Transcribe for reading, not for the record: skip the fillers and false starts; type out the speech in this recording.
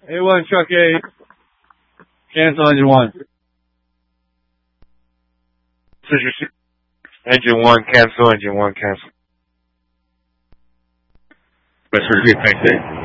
A1, truck A. Cancel engine 1. Engine 1, cancel, engine 1, cancel. West 33, thanks, Dave.